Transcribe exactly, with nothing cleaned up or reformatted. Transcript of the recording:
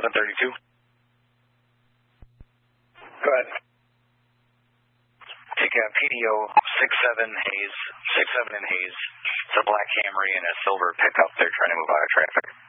seven thirty-two. Go ahead. Take a P D O six seven Hayes, six seven in Hayes. It's a black Camry and a silver pickup. They're trying to move out of traffic.